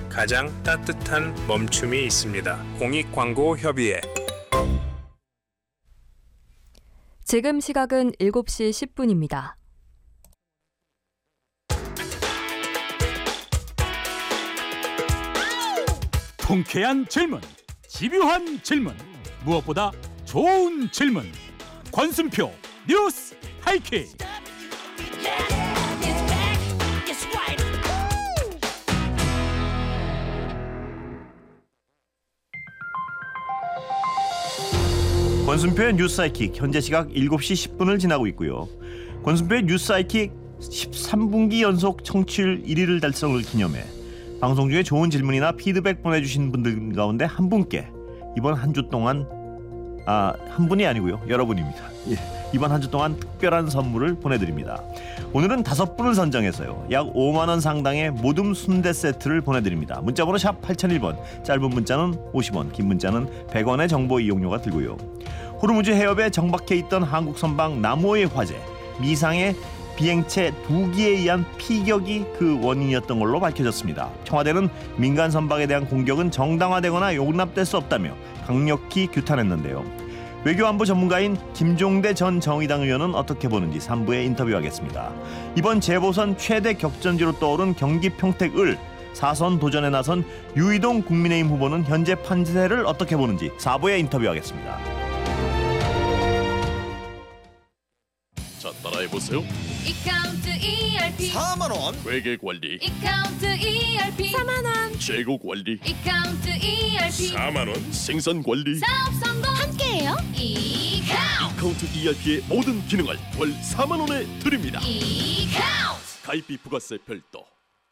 가장 따뜻한 멈춤이 있습니다. 공익광고협의회. 지금 시각은 7시 10분입니다. 통쾌한 질문, 집요한 질문, 무엇보다 좋은 질문. 권순표 뉴스 하이킥. 권순표의 뉴스 하이킥, 현재 시각 7시 10분을 지나고 있고요. 권순표의 뉴스 하이킥 13분기 연속 청취율 1위를 달성을 기념해 방송 중에 좋은 질문이나 피드백 보내주신 분들 가운데 한 분께 이번 한 주 동안 한 분이 아니고요, 여러분입니다. 이번 한 주 동안 특별한 선물을 보내드립니다. 오늘은 5분을 선정해서요, 약 5만 원 상당의 모듬 순대 세트를 보내드립니다. 문자번호 샵 8001번, 짧은 문자는 50원, 긴 문자는 100원의 정보 이용료가 들고요. 호르무즈 해협에 정박해 있던 한국 선박 나무호의 화재, 미상의 비행체 2기에 의한 피격이 그 원인이었던 걸로 밝혀졌습니다. 청와대는 민간 선박에 대한 공격은 정당화되거나 용납될 수 없다며 강력히 규탄했는데요. 외교안보 전문가인 김종대 전 정의당 의원은 어떻게 보는지 3부에 인터뷰하겠습니다. 이번 재보선 최대 격전지로 떠오른 경기 평택을 4선 도전에 나선 유이동 국민의힘 후보는 현재 판세를 어떻게 보는지 4부에 인터뷰하겠습니다. 자, 따라해보세요. 이카운트 ERP 4만원 회계관리, 이카운트 ERP 4만원 재고관리, 이카운트 ERP 4만원 생산관리. 사업 성공 함께해요. 이카운트 ERP의 모든 기능을 월 4만원에 드립니다. 이카운트 가입비 부가세 별도.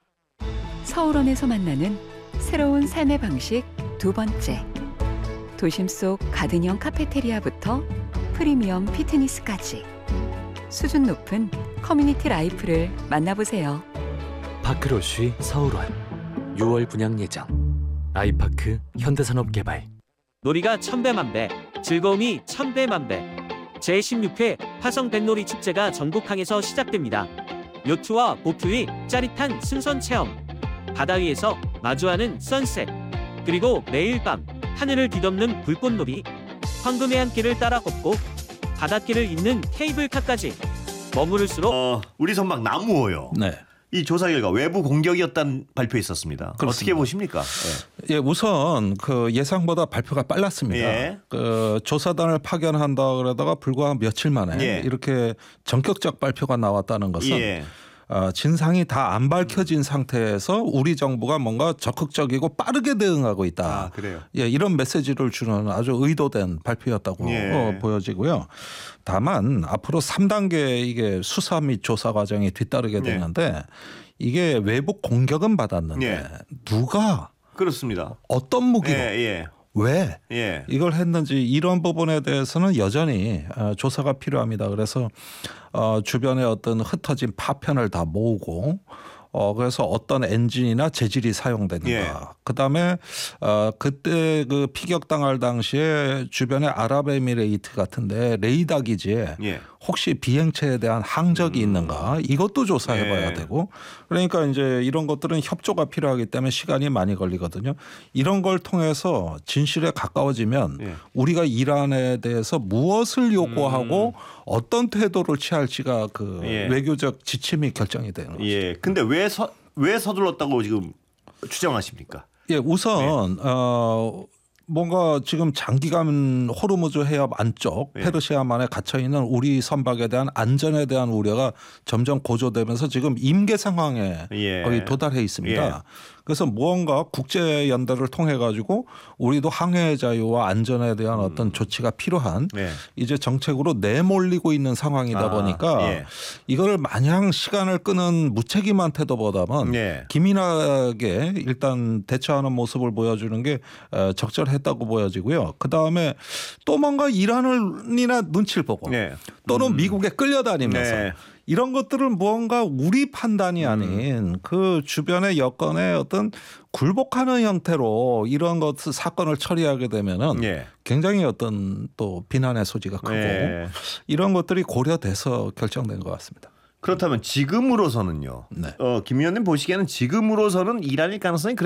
서울원에서 만나는 새로운 삶의 방식 두 번째. 도심 속 가든형 카페테리아부터 프리미엄 피트니스까지 수준 높은 커뮤니티 라이프를 만나보세요. 파크로쉬 서울원 6월 분양 예정. 아이파크 현대산업개발. 놀이가 천배만배, 즐거움이 천배만배. 제16회 화성 뱃놀이 축제가 전국항에서 시작됩니다. 요트와 보트 위 짜릿한 승선 체험, 바다 위에서 마주하는 선셋, 그리고 매일 밤 하늘을 뒤덮는 불꽃놀이, 황금의 한 길을 따라 걷고 바닷길을 잇는 케이블카까지. 머무를수록 우리 선박 나무호요. 네. 이 조사 결과 외부 공격이었다는 발표 있었습니다. 그렇습니다. 어떻게 보십니까? 예, 우선 그 예상보다 발표가 빨랐습니다. 예. 그 조사단을 파견한다 그러다가 불과 며칠 만에 예. 이렇게 전격적 발표가 나왔다는 것은 예. 진상이 다 안 밝혀진 상태에서 우리 정부가 뭔가 적극적이고 빠르게 대응하고 있다. 그래요? 예, 이런 메시지를 주는 아주 의도된 발표였다고 예. 보여지고요. 다만 앞으로 3단계 이게 수사 및 조사 과정이 뒤따르게 되는데 이게 외부 공격은 받았는데 예. 누가 그렇습니다. 어떤 무기로 예. 왜 예. 이걸 했는지 이런 부분에 대해서는 여전히 조사가 필요합니다. 그래서 주변에 어떤 흩어진 파편을 다 모으고 그래서 어떤 엔진이나 재질이 사용됐는가. 예. 그다음에 그때 그 피격당할 당시에 주변에 아랍에미레이트 같은데 레이더 기지에 예. 혹시 비행체에 대한 항적이 있는가 이것도 조사해봐야 예. 되고 그러니까 이제 이런 것들은 협조가 필요하기 때문에 시간이 많이 걸리거든요. 이런 걸 통해서 진실에 가까워지면 예. 우리가 이란에 대해서 무엇을 요구하고 어떤 태도를 취할지가 그 예. 외교적 지침이 결정이 되는 거죠. 예. 근데 왜 서둘렀다고 지금 추정하십니까? 예, 우선 뭔가 지금 장기간 호르무즈 해협 안쪽 페르시아만에 갇혀 있는 우리 선박에 대한 안전에 대한 우려가 점점 고조되면서 지금 임계 상황에 거의 도달해 있습니다. 예. 그래서 무언가 국제 연대를 통해 가지고 우리도 항해 자유와 안전에 대한 어떤 조치가 필요한 이제 정책으로 내몰리고 있는 상황이다 보니까 이걸 마냥 시간을 끄는 무책임한 태도보다는 기민하게 일단 대처하는 모습을 보여주는 게 적절했다고 보여지고요. 그다음에 또 뭔가 이란이나 눈치를 보고 또는 미국에 끌려다니면서 이런 것들은 무언가 우리 판단이 아닌 그 주변의 여건의 어떤 굴복하는 형태로 이런 사건을 처리하게 되면은 굉장히 어떤 또 비난의 소지가 크고 이런 것들이 고려돼서 결정된 것 같습니다. 그렇다면 지금으로서는요. 김 의원님 보시기에는 지금으로서는 이란일 가능성이